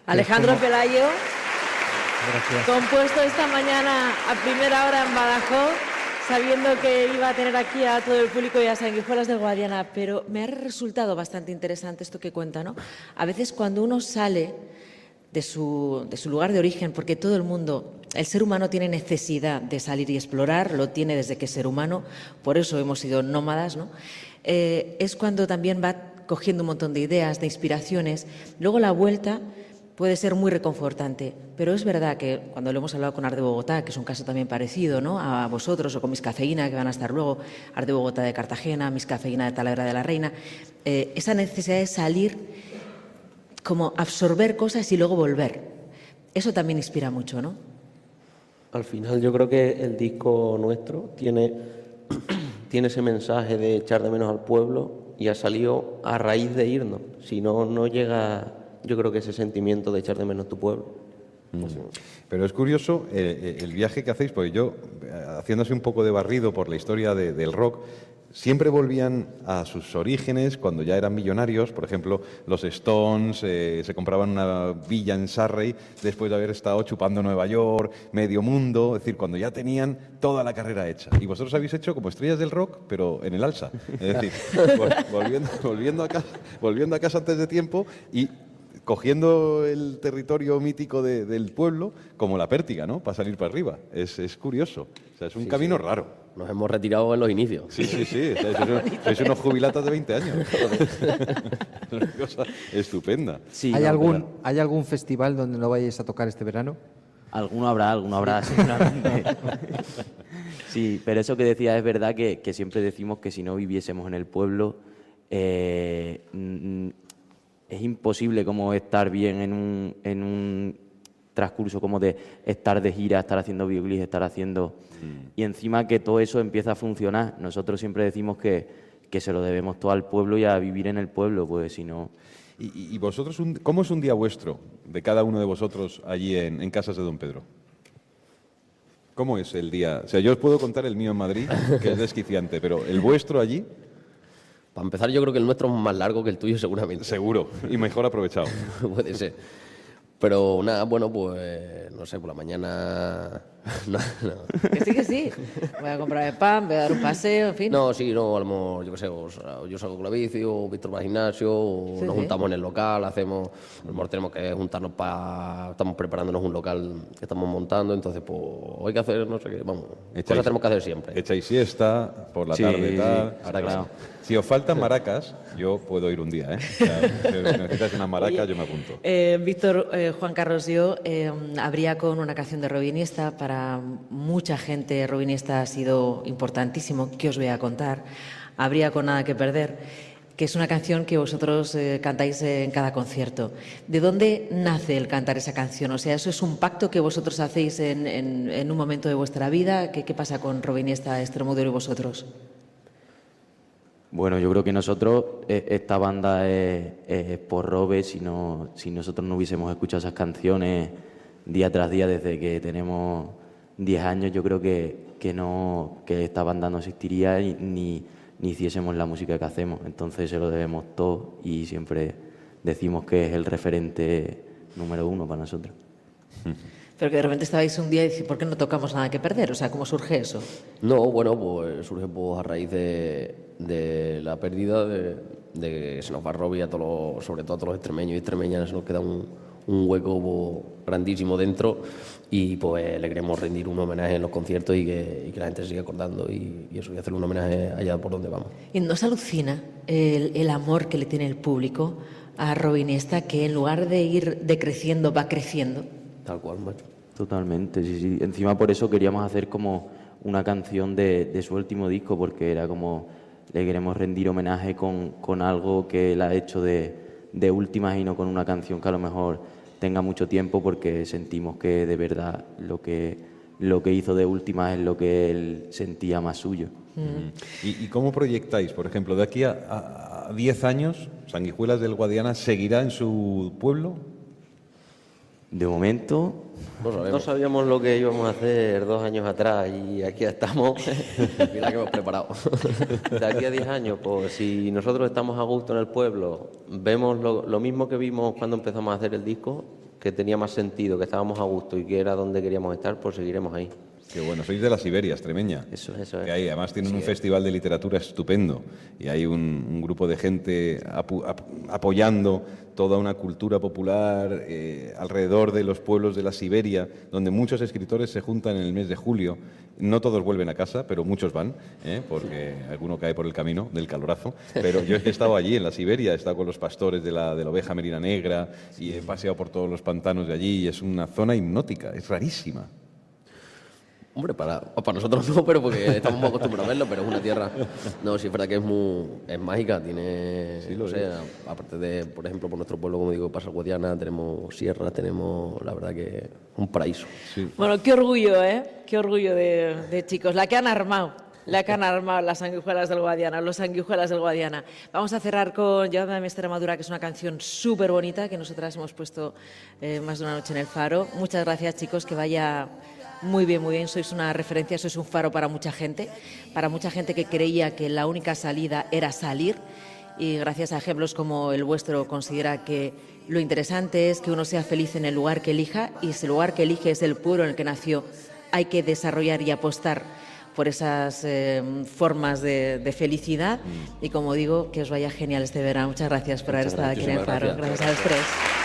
Alejandro Pelayo, Gracias. compuesto esta mañana a primera hora en Badajoz, sabiendo que iba a tener aquí a todo el público y a Sanguijuelas del Guadiana, pero me ha resultado bastante interesante esto que cuenta, ¿no? A veces cuando uno sale de su lugar de origen, porque todo el mundo, el ser humano tiene necesidad de salir y explorar, lo tiene desde que es ser humano, por eso hemos sido nómadas, ¿no? Es cuando también va cogiendo un montón de ideas, de inspiraciones. Luego la vuelta puede ser muy reconfortante, pero es verdad que cuando lo hemos hablado con Art de Bogotá, que es un caso también parecido, ¿no?, a vosotros, o con Miss Cafeína, que van a estar luego, Art de Bogotá de Cartagena, Miss Cafeína de Talavera de la Reina, esa necesidad de salir, como absorber cosas y luego volver. Eso también inspira mucho, ¿no? Al final yo creo que el disco nuestro tiene ese mensaje de echar de menos al pueblo y ha salido a raíz de irnos. Si no, no llega, yo creo que ese sentimiento de echar de menos tu pueblo. Pero es curioso el viaje que hacéis, porque yo, haciéndose un poco de barrido por la historia del rock, siempre volvían a sus orígenes cuando ya eran millonarios. Por ejemplo, los Stones se compraban una villa en Surrey después de haber estado chupando Nueva York, medio mundo, es decir, cuando ya tenían toda la carrera hecha. Y vosotros habéis hecho como estrellas del rock, pero en el alza. Es decir, volviendo a casa antes de tiempo y cogiendo el territorio mítico del pueblo como la pértiga, ¿no?, para salir para arriba. Es curioso. O sea, es un camino raro. Nos hemos retirado en los inicios. Sí. Sois unos jubilatas de 20 años. Una cosa estupenda. Sí, ¿Hay algún festival donde no vayáis a tocar este verano? Alguno habrá, seguramente. Sí, pero eso que decía es verdad que siempre decimos que si no viviésemos en el pueblo, es imposible como estar bien en un transcurso como de estar de gira, estar haciendo videoclips, estar haciendo... Y encima que todo eso empieza a funcionar. Nosotros siempre decimos que se lo debemos todo al pueblo y a vivir en el pueblo, pues si no... ¿Y vosotros, cómo es un día vuestro, de cada uno de vosotros allí en Casas de Don Pedro? ¿Cómo es el día? O sea, yo os puedo contar el mío en Madrid, que es desquiciante, pero ¿el vuestro allí? Para empezar, yo creo que el nuestro es más largo que el tuyo, seguramente. Seguro, y mejor aprovechado. Puede ser. Pero nada, bueno, pues no sé, por la mañana... No. Que sí. Voy a comprar el pan, voy a dar un paseo, en fin. No, sí, no, yo qué sé, yo salgo con la bici, o Víctor va al gimnasio, o nos juntamos en el local, a lo mejor tenemos que juntarnos estamos preparándonos un local que estamos montando, entonces pues hay que hacer, no sé qué, vamos, cosas tenemos que hacer siempre. Echáis siesta por la tarde, tal. Ahora claro. Si os faltan maracas, yo puedo ir un día, ¿eh? O sea, si necesitas una maraca, yo me apunto. Víctor, Juan Carlos, yo habría con una canción de Rob Iniesta. Para mucha gente Rob Iniesta ha sido importantísimo, que os voy a contar. Habría con Nada que perder, que es una canción que vosotros cantáis en cada concierto. ¿De dónde nace el cantar esa canción? O sea, ¿eso es un pacto que vosotros hacéis en un momento de vuestra vida? ¿Qué pasa con Rob Iniesta, Extremoduro y vosotros? Bueno, yo creo que nosotros, esta banda es por Robe. Si nosotros no hubiésemos escuchado esas canciones día tras día desde que tenemos 10 años, yo creo que esta banda no existiría ni hiciésemos la música que hacemos. Entonces se lo debemos todo y siempre decimos que es el referente número uno para nosotros. Pero que de repente estabais un día y decís, ¿por qué no tocamos Nada que perder? O sea, ¿cómo surge eso? No, bueno, pues surge pues, a raíz de la pérdida de que se nos va Robbie, sobre todo a todos los extremeños y extremeñas, se nos queda un hueco pues, grandísimo dentro y pues le queremos rendir un homenaje en los conciertos y que la gente se siga acordando y eso, y hacerle un homenaje allá por donde vamos. ¿Y no os alucina el amor que le tiene el público a Rob Iniesta, que en lugar de ir decreciendo, va creciendo? Tal cual, macho. Totalmente, sí. Encima por eso queríamos hacer como una canción de su último disco, porque era como le queremos rendir homenaje con algo que él ha hecho de últimas y no con una canción que a lo mejor tenga mucho tiempo, porque sentimos que de verdad lo que hizo de últimas es lo que él sentía más suyo. ¿Y cómo proyectáis, por ejemplo, de aquí a 10 años, Sanguijuelas del Guadiana seguirá en su pueblo? De momento... No sabíamos lo que íbamos a hacer 2 años atrás y aquí estamos. Mira que hemos preparado. De aquí a 10 años, pues si nosotros estamos a gusto en el pueblo, vemos lo mismo que vimos cuando empezamos a hacer el disco, que tenía más sentido, que estábamos a gusto y que era donde queríamos estar, pues seguiremos ahí. Qué bueno, sois de la Siberia, extremeña. Eso es. Que ahí, además tienen un festival de literatura estupendo y hay un grupo de gente apoyando toda una cultura popular alrededor de los pueblos de la Siberia, donde muchos escritores se juntan en el mes de julio. No todos vuelven a casa, pero muchos van, porque alguno cae por el camino del calorazo. Pero yo he estado allí en la Siberia, he estado con los pastores de la oveja merina negra y he paseado por todos los pantanos de allí y es una zona hipnótica, es rarísima. Hombre, para nosotros no, pero porque estamos muy acostumbrados a verlo, pero es una tierra... No, sí es verdad que es mágica, tiene... Sí, no sé, aparte de, por ejemplo, por nuestro pueblo, como digo, pasa Guadiana, tenemos sierras, tenemos, la verdad que un paraíso. Sí. Bueno, qué orgullo, ¿eh? Qué orgullo de chicos, la que han armado las sanguijuelas del Guadiana, los sanguijuelas del Guadiana. Vamos a cerrar con Llévame a mi Extremadura, que es una canción súper bonita que nosotras hemos puesto más de una noche en el Faro. Muchas gracias, chicos, que vaya... Muy bien, sois una referencia, sois un faro para mucha gente que creía que la única salida era salir y gracias a ejemplos como el vuestro considera que lo interesante es que uno sea feliz en el lugar que elija y si el lugar que elige es el pueblo en el que nació, hay que desarrollar y apostar por esas formas de felicidad y como digo, que os vaya genial este verano. Muchas gracias por haber estado aquí en el Faro. Gracias a los tres.